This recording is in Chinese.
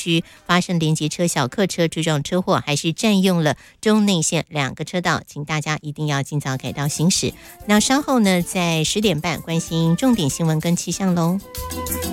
区发生连结车小客车追撞车祸，还是占用了中内线2个车道，请大家一定要尽早改道行驶。那稍后呢，在10点半关心重点新闻跟气象喽。